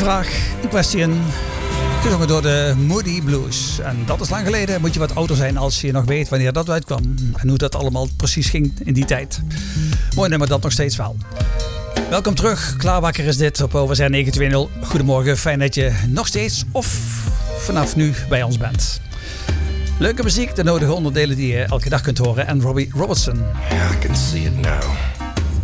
vraag in question, gezongen door de Moody Blues. En dat is lang geleden. Moet je wat ouder zijn als je nog weet wanneer dat uitkwam. En hoe dat allemaal precies ging in die tijd. Mooi nummer dat nog steeds wel. Welkom terug. Klaarwakker is dit op OVSR 920. Goedemorgen. Fijn dat je nog steeds of vanaf nu bij ons bent. Leuke muziek. De nodige onderdelen die je elke dag kunt horen. En Robbie Robertson. Yeah, I can see it now.